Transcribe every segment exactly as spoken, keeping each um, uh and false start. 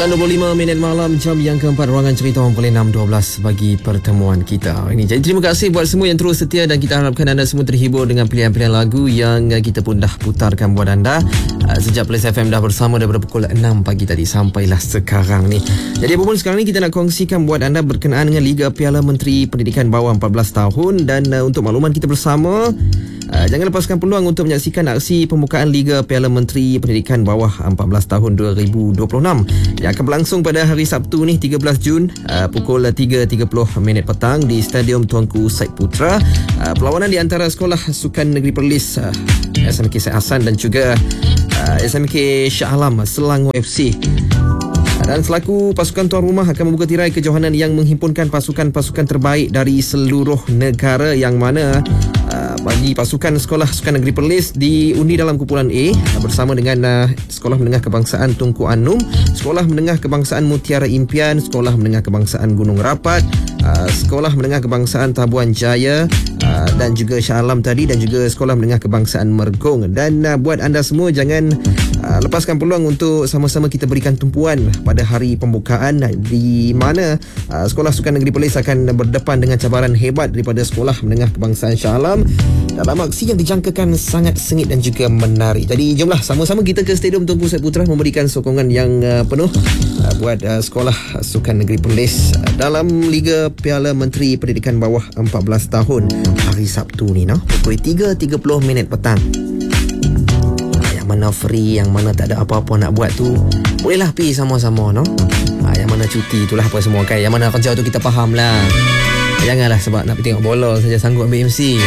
Jalan dua puluh lima minit malam, jam yang keempat, ruangan cerita orang boleh enam dua belas bagi pertemuan kita ini. Jadi terima kasih buat semua yang terus setia dan kita harapkan anda semua terhibur dengan pilihan-pilihan lagu yang kita pun dah putarkan buat anda uh, sejak Plus F M dah bersama daripada pukul enam pagi tadi sampailah sekarang ni. Jadi apapun sekarang ni kita nak kongsikan buat anda berkenaan dengan Liga Piala Menteri Pendidikan bawah empat belas tahun dan uh, untuk makluman kita bersama, Uh, jangan lepaskan peluang untuk menyaksikan aksi pembukaan Liga Piala Menteri Pendidikan bawah empat belas tahun dua ribu dua puluh enam yang akan berlangsung pada hari Sabtu ni tiga belas Jun uh, pukul tiga tiga puluh minit petang di Stadium Tuanku Said Putra. Uh, perlawanan di antara Sekolah Sukan Negeri Perlis, uh, S M K Syed Hassan dan juga uh, S M K Shah Alam Selangor F C. Dan selaku pasukan tuan rumah akan membuka tirai kejohanan yang menghimpunkan pasukan-pasukan terbaik dari seluruh negara, yang mana uh, bagi pasukan Sekolah Sukan Negeri Perlis diundi dalam kumpulan A bersama dengan uh, Sekolah Menengah Kebangsaan Tunku Anum, Sekolah Menengah Kebangsaan Mutiara Impian, Sekolah Menengah Kebangsaan Gunung Rapat, uh, Sekolah Menengah Kebangsaan Tabuan Jaya, uh, dan juga Shah Alam tadi, dan juga Sekolah Menengah Kebangsaan Mergong. Dan uh, buat anda semua, jangan uh, lepaskan peluang untuk sama-sama kita berikan tumpuan pada hari pembukaan, di mana uh, Sekolah Sukan Negeri Perlis akan berdepan dengan cabaran hebat daripada Sekolah Menengah Kebangsaan Shah Alam dalam aksi yang dijangkakan sangat sengit dan juga menarik. Jadi jomlah sama-sama kita ke Stadium Tunku Said Putra memberikan sokongan yang uh, penuh uh, buat uh, Sekolah Sukan Negeri Perlis uh, dalam Liga Piala Menteri Pendidikan bawah empat belas tahun hari Sabtu ni, no? Pukul tiga tiga puluh minit petang. Yang mana free, yang mana tak ada apa-apa nak buat tu, bolehlah pergi sama-sama, no? Ha, yang mana cuti itulah apa semua kan. Yang mana kerja tu kita faham lah. Janganlah sebab nak pergi tengok bola saja sanggup ambil M C.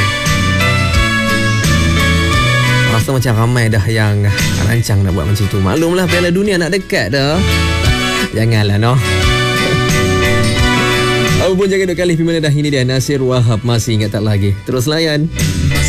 Rasa macam ramai dah yang rancang nak buat macam tu. Maklumlah Piala Dunia nak dekat dah. Janganlah, no? Apapun jangan dua kali pergi mana dah. Ini dia Nasir Wahab, masih ingat tak lagi? Terus layan.